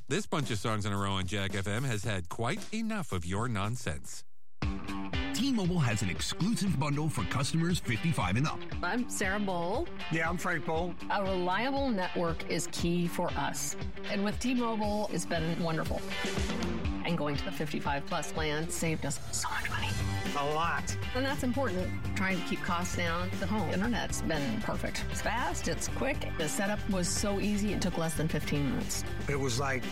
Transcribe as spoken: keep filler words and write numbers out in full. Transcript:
This bunch of songs in a row on Jack F M has had quite enough of your nonsense. T-Mobile has an exclusive bundle for customers fifty-five and up. I'm Sarah Bowl. Yeah, I'm Frank Bowl. A reliable network is key for us. And with T-Mobile, it's been wonderful. And going to the fifty-five plus plan saved us so much money. A lot. And that's important. Trying to keep costs down. The home internet's been perfect. It's fast, it's quick. The setup was so easy, it took less than fifteen minutes. It was like